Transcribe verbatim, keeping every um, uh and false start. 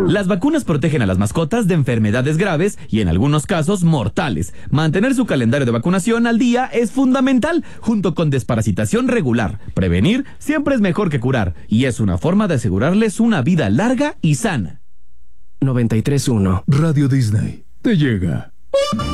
Las vacunas protegen a las mascotas de enfermedades graves y en algunos casos mortales. Mantener su calendario de vacunación al día es fundamental, junto con desparasitación regular. Prevenir siempre es mejor que curar y es una forma de asegurarles una vida larga y sana. noventa y tres punto uno Radio Disney te llega.